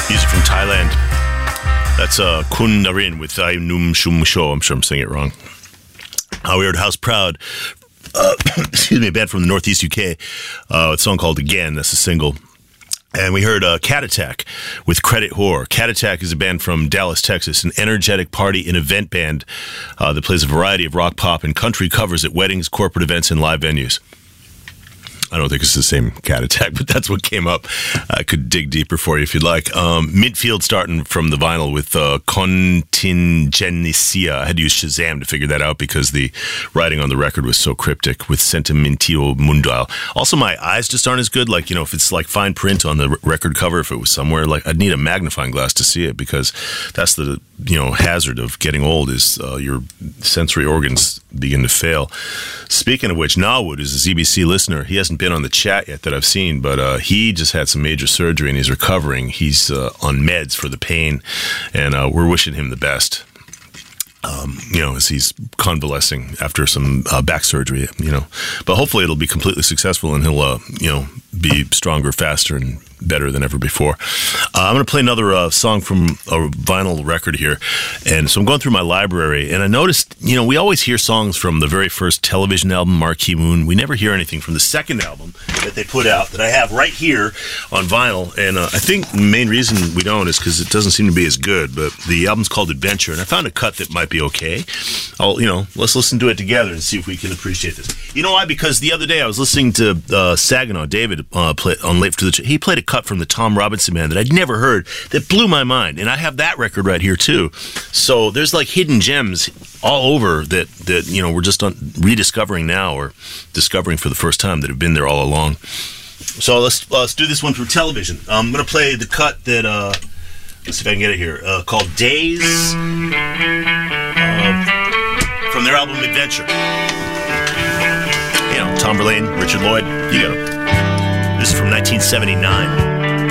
Music from Thailand. That's Kun Narin with I Num Shum Show. I'm sure I'm saying it wrong. We heard House Proud. Excuse me, a band from the Northeast UK. A song called Again. That's a single. And we heard Cat Attack with Credit Whore. Cat Attack is a band from Dallas, Texas, an energetic party and event band that plays a variety of rock, pop, and country covers at weddings, corporate events, and live venues. I don't think it's the same Cat Attack, but that's what came up. I could dig deeper for you if you'd like. Midfield starting from the vinyl with Contingencia. I had to use Shazam to figure that out because the writing on the record was so cryptic with Sentimentio Mundial. Also, my eyes just aren't as good. Like, you know, if it's like fine print on the record cover, if it was somewhere, like I'd need a magnifying glass to see it because that's the, you know, hazard of getting old is your sensory organs begin to fail. Speaking of which, Nawwood is a ZBC listener. He hasn't been on the chat yet that I've seen, but he just had some major surgery and he's recovering. He's on meds for the pain, and we're wishing him the best. You know, as he's convalescing after some back surgery, you know, but hopefully it'll be completely successful and he'll, you know, be stronger, faster, and better than ever before. I'm going to play another song from a vinyl record here. And so I'm going through my library, and I noticed, you know, we always hear songs from the very first television album, Marquee Moon. We never hear anything from the second album that they put out that I have right here on vinyl. And I think the main reason we don't is because it doesn't seem to be as good. But the album's called Adventure, and I found a cut that might be okay. You know, let's listen to it together and see if we can appreciate this. You know why? Because the other day I was listening to Saginaw, David, play on Late for the... He played a cut from the Tom Robinson Band that I'd never heard that blew my mind, and I have that record right here too. So there's like hidden gems all over that you know we're just rediscovering now or discovering for the first time that have been there all along. So let's do this one from television. I'm going to play the cut that let's see if I can get it here called Days from their album Adventure. You know, Tom Verlaine, Richard Lloyd, you got them. This is from 1979.